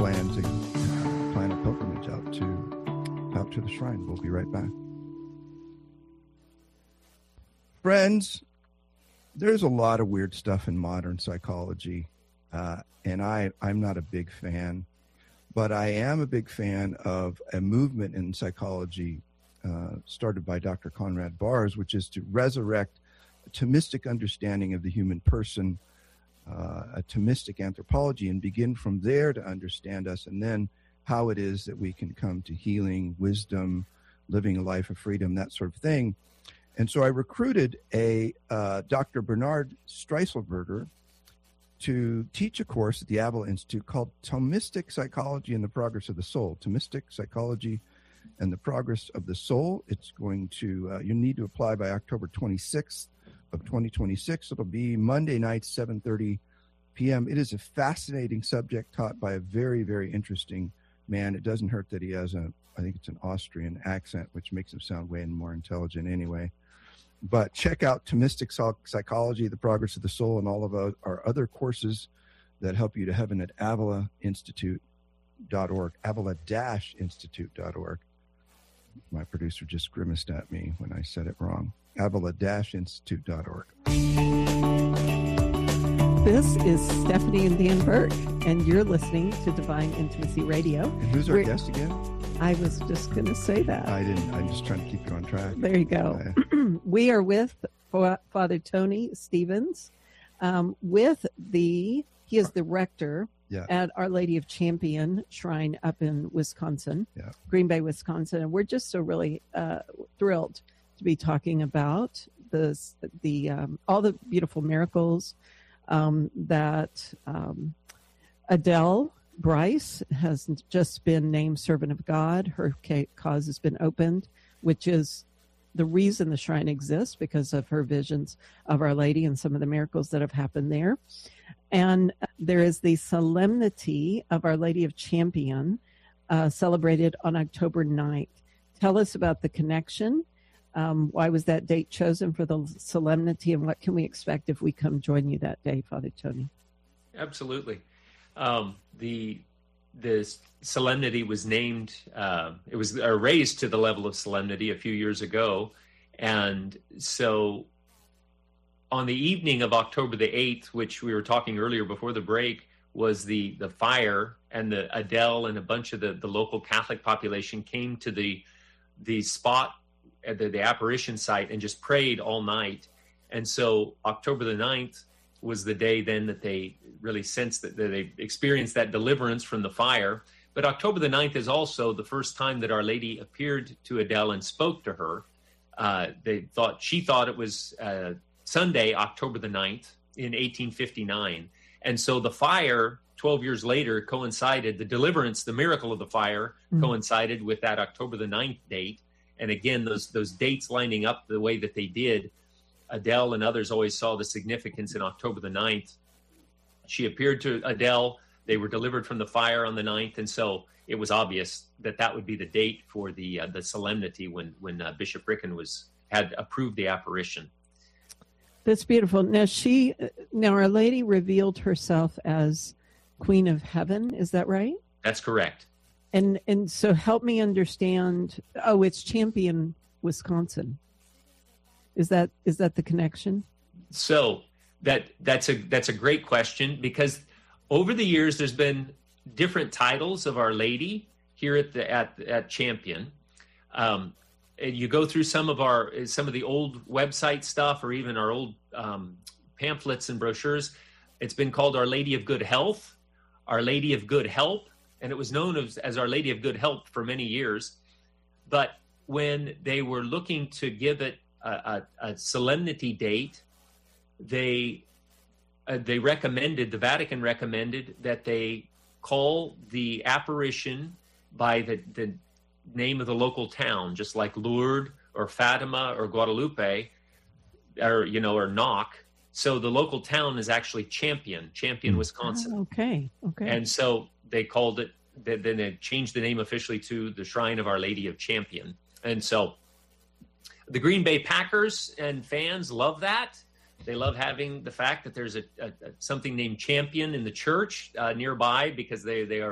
plan a pilgrimage out to the shrine. We'll be right back. Friends, there's a lot of weird stuff in modern psychology, and I'm not a big fan, but I am a big fan of a movement in psychology started by Dr. Conrad Bars, which is to resurrect a Thomistic understanding of the human person, a Thomistic anthropology, and begin from there to understand us, and then how it is that we can come to healing, wisdom, living a life of freedom, that sort of thing. And so I recruited a Dr. Bernard Streisselberger to teach a course at the Avila Institute called Thomistic Psychology and the Progress of the Soul. Thomistic Psychology and the Progress of the Soul. It's going to, you need to apply by October 26th of 2026. It'll be Monday night, 7:30 p.m. It is a fascinating subject taught by a very, very interesting man. It doesn't hurt that he has I think it's an Austrian accent, which makes him sound way more intelligent anyway. But check out Thomistic Psychology, The Progress of the Soul, and all of our other courses that help you to heaven at avilainstitute.org, avila-institute.org. My producer just grimaced at me when I said it wrong. avila-institute.org. This is Stephanie and Dan Burke, and you're listening to Divine Intimacy Radio. And who's our guest again? I was just going to say that. I didn't. I'm just trying to keep you on track. There you go. We are with Father Tony Stevens. He is the rector at Our Lady of Champion Shrine up in Wisconsin, Green Bay, Wisconsin. And we're just so really thrilled to be talking about all the beautiful miracles that Adele Bryce has just been named Servant of God. Her cause has been opened, which is the reason the shrine exists, because of her visions of Our Lady and some of the miracles that have happened there. And there is the Solemnity of Our Lady of Champion celebrated on October 9th. Tell us about the connection. Why was that date chosen for the solemnity, and what can we expect if we come join you that day, Father Tony? Absolutely. The solemnity was named, it was raised to the level of solemnity a few years ago. And so on the evening of October the 8th, which we were talking earlier before the break, was the fire, and the Adele and a bunch of the local Catholic population came to the spot at the apparition site and just prayed all night. And so October the 9th was the day then that they really sensed that they experienced that deliverance from the fire. But October the 9th is also the first time that Our Lady appeared to Adele and spoke to her. She thought it was Sunday, October the 9th in 1859. And so the fire 12 years later coincided, the deliverance, the miracle of the fire coincided with that October the 9th date. And again, those dates lining up the way that they did, Adele and others always saw the significance in October the 9th. She appeared to Adele. They were delivered from the fire on the 9th. And so it was obvious that would be the date for the solemnity when Bishop Ricken had approved the apparition. That's beautiful. Now Our Lady revealed herself as Queen of Heaven. Is that right? That's correct. And so help me understand. Oh, it's Champion, Wisconsin. Is that the connection? So that's a great question, because over the years there's been different titles of Our Lady here at Champion. You go through some of the old website stuff, or even our old pamphlets and brochures. It's been called Our Lady of Good Health, Our Lady of Good Help, and it was known as Our Lady of Good Help for many years. But when they were looking to give it a solemnity date, the Vatican recommended that they call the apparition by the name of the local town, just like Lourdes or Fatima or Guadalupe or Knock. So the local town is actually Champion, Wisconsin. Oh, okay. And so they called it, then they changed the name officially to the Shrine of Our Lady of Champion. And so the Green Bay Packers and fans love that. They love having the fact that there's something named Champion in the church nearby, because they